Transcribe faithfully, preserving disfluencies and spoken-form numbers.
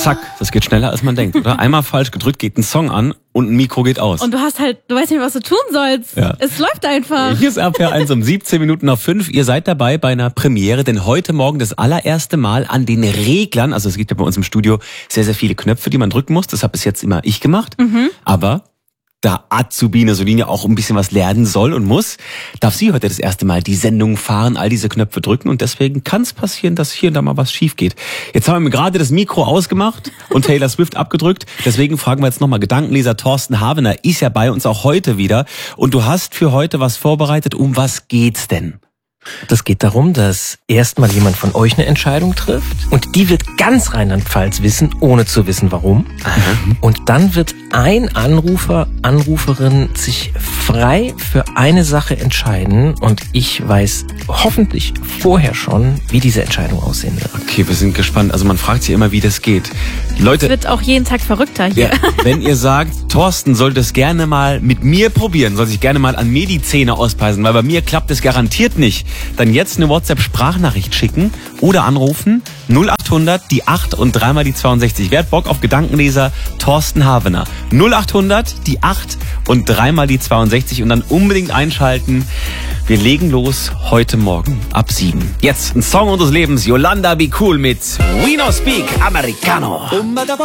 Zack, das geht schneller, als man denkt, oder? Einmal falsch gedrückt, geht ein Song an und ein Mikro geht aus. Und du hast halt, du weißt nicht, was du tun sollst. Ja. Es läuft einfach. Hier ist R P R eins um siebzehn Minuten nach fünf. Ihr seid dabei bei einer Premiere, denn heute Morgen das allererste Mal an den Reglern, also es gibt ja bei uns im Studio sehr, sehr viele Knöpfe, die man drücken muss. Das habe bis jetzt immer ich gemacht. Mhm. Aber da Azubine Solinia auch ein bisschen was lernen soll und muss, darf sie heute das erste Mal die Sendung fahren, all diese Knöpfe drücken und deswegen kann es passieren, dass hier und da mal was schief geht. Jetzt haben wir gerade das Mikro ausgemacht und Taylor Swift abgedrückt, deswegen fragen wir jetzt nochmal Gedankenleser Thorsten Havener, ist ja bei uns auch heute wieder und du hast für heute was vorbereitet, um was geht's denn? Das geht darum, dass erstmal jemand von euch eine Entscheidung trifft und die wird ganz Rheinland-Pfalz wissen, ohne zu wissen warum. Mhm. Und dann wird ein Anrufer, Anruferin sich frei für eine Sache entscheiden und ich weiß hoffentlich vorher schon, wie diese Entscheidung aussehen wird. Okay, wir sind gespannt. Also man fragt sich immer, wie das geht. Leute, es wird auch jeden Tag verrückter hier. Ja, wenn ihr sagt, Thorsten soll das gerne mal mit mir probieren, soll sich gerne mal an mir die Zähne ausbeißen, weil bei mir klappt es garantiert nicht, dann jetzt eine WhatsApp-Sprachnachricht schicken oder anrufen null acht hundert, die acht und dreimal die zweiundsechzig. Wer hat Bock auf Gedankenleser? Thorsten Havener. null acht hundert, die acht und dreimal die zweiundsechzig und dann unbedingt einschalten. Wir legen los heute Morgen ab sieben. Jetzt ein Song unseres Lebens, Yolanda Be Cool mit We No Speak Americano.